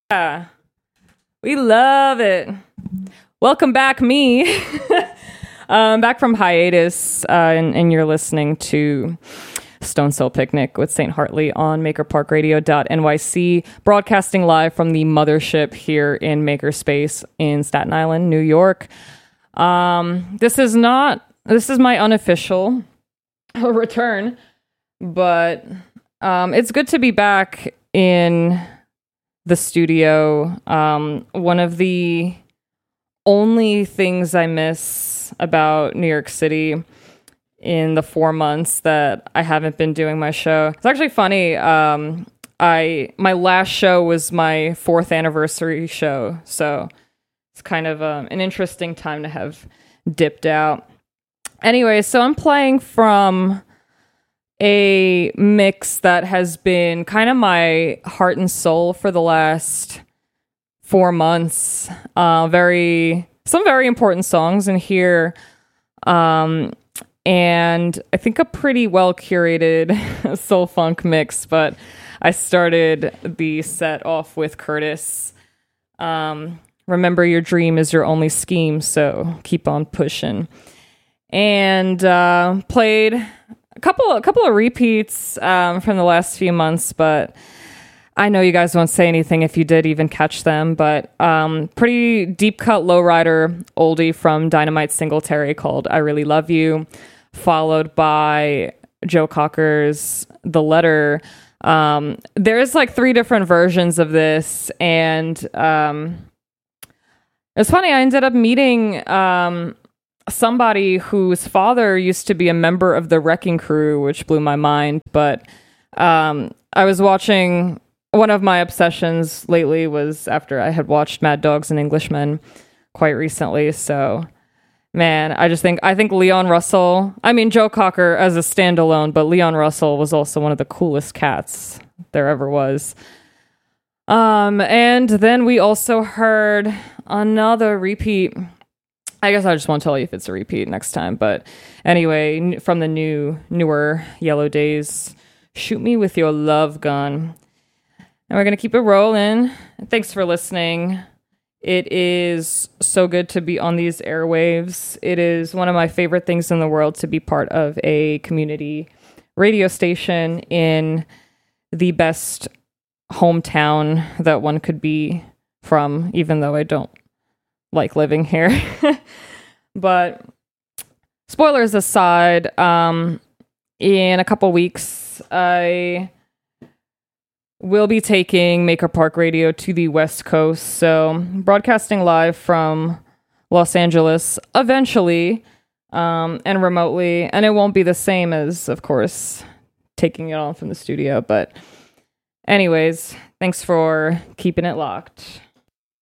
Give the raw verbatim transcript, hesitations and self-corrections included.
Yeah, we love it. Welcome back, me. um, back from hiatus, uh, and, and you're listening to Stone Soul Picnic with Saint Hartley on maker park radio dot N Y C, broadcasting live from the mothership here in Makerspace in Staten Island, New York. Um, this is not, this is my unofficial return, but um, it's good to be back in the studio. Um, one of the only things I miss about New York City in the four months that I haven't been doing my show. It's actually funny. Um, I my last show was my fourth anniversary show, so it's kind of um, an interesting time to have dipped out. Anyway, so I'm playing from a mix that has been kind of my heart and soul for the last four months. Uh, very some very important songs in here. Um, and I think a pretty well curated soul funk mix, but I started the set off with Curtis. Um, remember, your dream is your only scheme, so keep on pushing. And uh, played a couple, a couple of repeats um, from the last few months, but I know you guys won't say anything if you did even catch them. But um, pretty deep cut lowrider oldie from Dynamite Singletary called "I Really Love You," followed by Joe Cocker's "The Letter." Um, there's like three different versions of this, and um, it's funny. I ended up meeting Um, somebody whose father used to be a member of the Wrecking Crew, which blew my mind. But um, I was watching, one of my obsessions lately was after I had watched Mad Dogs and Englishmen quite recently. So, man, I just think, I think Leon Russell, I mean, Joe Cocker as a standalone, but Leon Russell was also one of the coolest cats there ever was. Um, and then we also heard another repeat. I guess I just won't tell you if it's a repeat next time. But anyway, from the new, newer Yellow Days, "Shoot Me With Your Love Gun." And we're going to keep it rolling. Thanks for listening. It is so good to be on these airwaves. It is one of my favorite things in the world to be part of a community radio station in the best hometown that one could be from, even though I don't like living here. But spoilers aside, um, in a couple weeks, I will be taking Maker Park Radio to the West Coast. So broadcasting live from Los Angeles eventually, um, and remotely. And it won't be the same as, of course, taking it on from the studio. But anyways, thanks for keeping it locked.